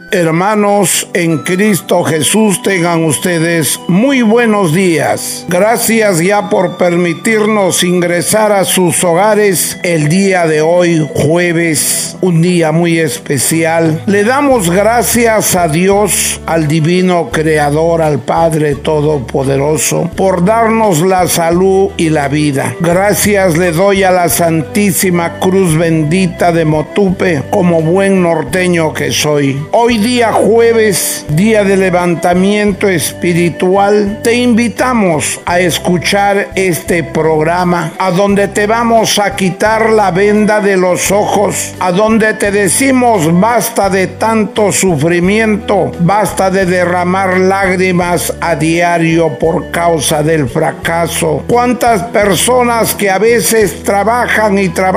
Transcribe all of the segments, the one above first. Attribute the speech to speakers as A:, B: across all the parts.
A: Hermanos en Cristo Jesús, tengan ustedes muy buenos días. Gracias ya por permitirnos ingresar a sus hogares el día de hoy, jueves, un día muy especial. Le damos gracias a Dios, al Divino Creador, al Padre Todopoderoso, por darnos la salud y la vida. Gracias le doy a la Santísima Cruz Bendita de Motupe, como buen norteño que soy. Hoy día jueves, día de levantamiento espiritual, te invitamos a escuchar este programa, a donde te vamos a quitar la venda de los ojos, a donde te decimos basta de tanto sufrimiento, basta de derramar lágrimas a diario por causa del fracaso. ¿Cuántas personas que a veces trabajan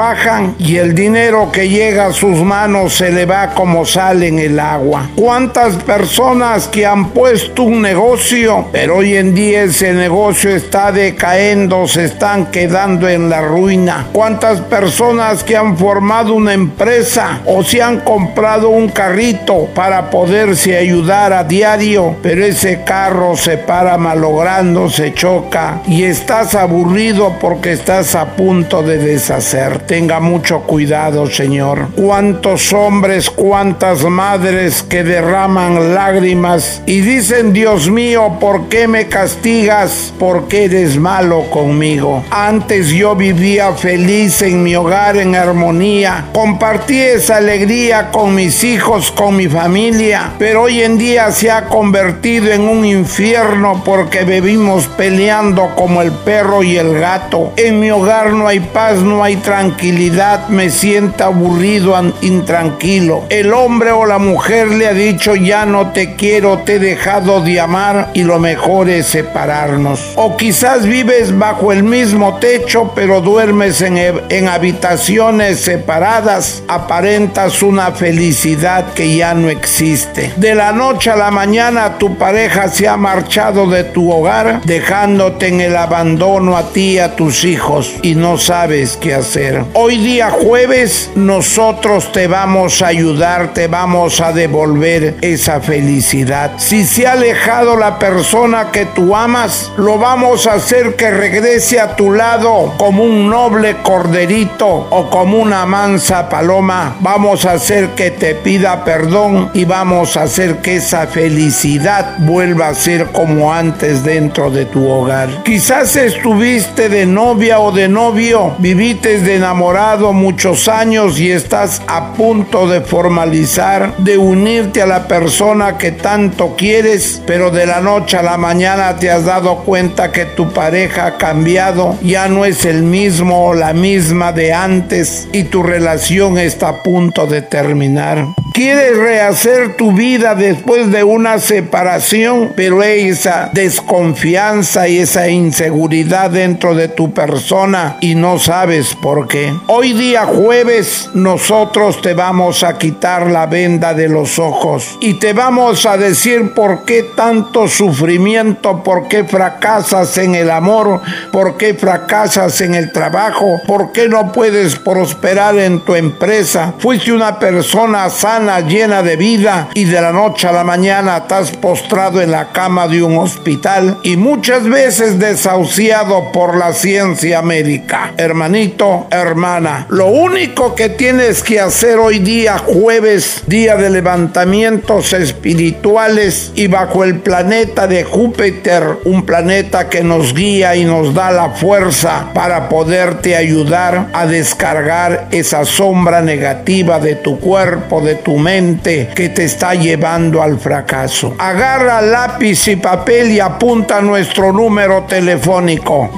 A: y el dinero que llega a sus manos se le va como sale en el agua? ¿Cuántas personas que han puesto un negocio, pero hoy en día ese negocio está decayendo, se están quedando en la ruina? ¿Cuántas personas que han formado una empresa o se han comprado un carrito para poderse ayudar a diario, pero ese carro se para malogrando, se choca y estás aburrido porque estás a punto de deshacer? Tenga mucho cuidado, Señor. ¿Cuántos hombres, cuántas madres que derraman lágrimas y dicen: Dios mío, ¿por qué me castigas? ¿Por qué eres malo conmigo? Antes yo vivía feliz en mi hogar, en armonía, compartí esa alegría con mis hijos, con mi familia, pero hoy en día se ha convertido en un infierno porque vivimos peleando como el perro y el gato. En mi hogar no hay paz, no hay tranquilidad, me siento aburrido, intranquilo. El hombre o la mujer le ha dicho: ya no te quiero, te he dejado de amar y lo mejor es separarnos. O quizás vives bajo el mismo techo pero duermes en habitaciones separadas, aparentas una felicidad que ya no existe. De la noche a la mañana tu pareja se ha marchado de tu hogar, dejándote en el abandono a ti y a tus hijos, y no sabes qué hacer. Hoy día jueves nosotros te vamos a ayudar, te vamos a devolver esa felicidad. Si se ha alejado la persona que tú amas, lo vamos a hacer que regrese a tu lado como un noble corderito o como una mansa paloma. Vamos a hacer que te pida perdón y vamos a hacer que esa felicidad vuelva a ser como antes dentro de tu hogar. Quizás estuviste de novia o de novio, viviste de enamorado muchos años y estás a punto de formalizar, de unirte a la persona que tanto quieres, pero de la noche a la mañana te has dado cuenta que tu pareja ha cambiado, ya no es el mismo o la misma de antes y tu relación está a punto de terminar. Quieres rehacer tu vida después de una separación, pero esa desconfianza y esa inseguridad dentro de tu persona y no sabes por qué. Hoy día jueves nosotros te vamos a quitar la venda de los ojos y te vamos a decir por qué tanto sufrimiento, por qué fracasas en el amor, por qué fracasas en el trabajo, por qué no puedes prosperar en tu empresa. Fuiste una persona sana, llena de vida, y de la noche a la mañana estás postrado en la cama de un hospital y muchas veces desahuciado por la ciencia médica. Hermanito, hermana, lo único que tienes que hacer hoy día jueves, día de levantamientos espirituales, y bajo el planeta de Júpiter, un planeta que nos guía y nos da la fuerza para poderte ayudar a descargar esa sombra negativa de tu cuerpo, de tu mente, que te está llevando al fracaso. Agarra lápiz y papel y apunta nuestro número telefónico: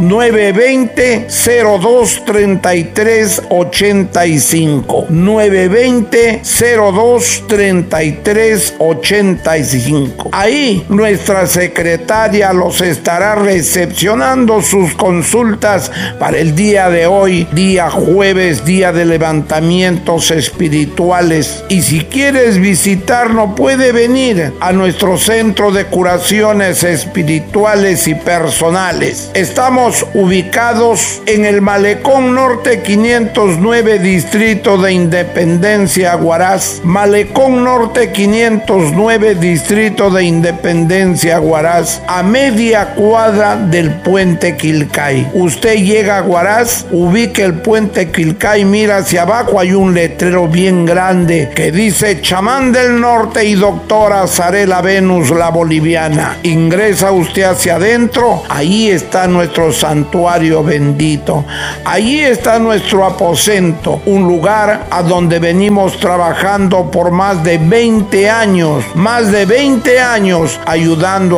A: 920-02-33-85. 920-02-33-85. Ahí nuestra secretaria los estará recepcionando sus consultas para el día de hoy, día jueves, día de levantamientos espirituales. Y si Si quieres visitarnos, puede venir a nuestro centro de curaciones espirituales y personales. Estamos ubicados en el Malecón Norte 509, Distrito de Independencia, Huaraz. Malecón Norte 509, Distrito de Independencia, Huaraz, a media cuadra del puente Quilcay. Usted llega a Huaraz, ubique el puente Quilcay, mira hacia abajo, hay un letrero bien grande que dice Chamán del Norte y Doctora Zarela Venus la Boliviana. Ingresa usted hacia adentro, ahí está nuestro santuario bendito, ahí está nuestro aposento, un lugar a donde venimos trabajando por más de 20 años ayudando